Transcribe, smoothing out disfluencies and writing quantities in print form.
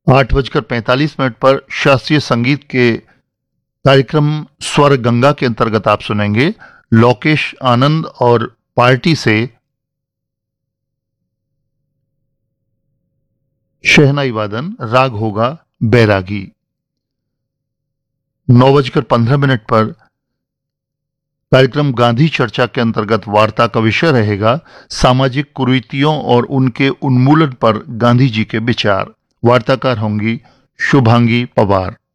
8:45 पर शास्त्रीय संगीत के कार्यक्रम स्वर गंगा के अंतर्गत आप सुनेंगे लोकेश आनंद और पार्टी से शहनाई वादन, राग होगा बैरागी। 9:15 पर कार्यक्रम गांधी चर्चा के अंतर्गत वार्ता का विषय रहेगा सामाजिक कुरीतियों और उनके उन्मूलन पर गांधी जी के विचार। वार्ताकार होंगी शुभांगी पवार।